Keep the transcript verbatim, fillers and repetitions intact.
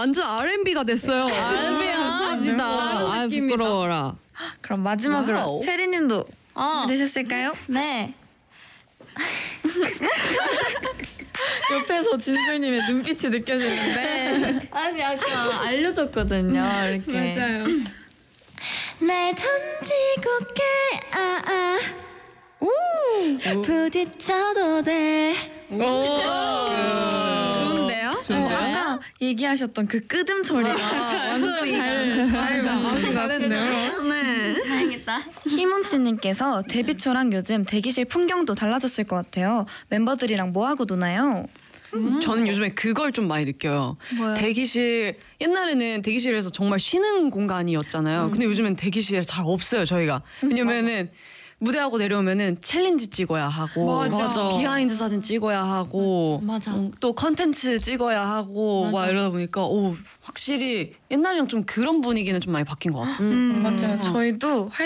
완전 알앤비가 됐어요. 알비야. 아 부끄러워라. 그럼 마지막으로 와우. 체리님도 어. 되셨을까요? 네. 옆에서 진솔님의 눈빛이 느껴지는데 아니 아까 알려줬거든요. 이렇게. 맞아요. 날 던지고 깨 아, 아. 부딪혀도 돼. 좋은데요? 어, 아까 얘기하셨던 그 끄듬 처리가 완전 잘잘 나오신 것 같은데요. 네. 다행이다. 희문치님께서 데뷔 초랑 요즘 대기실 풍경도 달라졌을 것 같아요. 멤버들이랑 뭐 하고 노나요? 저는 요즘에 그걸 좀 많이 느껴요. 뭐요? 대기실 옛날에는 대기실에서 정말 쉬는 공간이었잖아요. 근데 요즘엔 대기실에 잘 없어요 저희가. 왜냐면은 무대하고 내려오면은 챌린지 찍어야 하고 맞아. 비하인드 사진 찍어야 하고 맞아. 음, 또 컨텐츠 찍어야 하고 막 이러다 보니까 오 확실히 옛날이랑 좀 그런 분위기는 좀 많이 바뀐 것 같아요. 맞아요. 저희도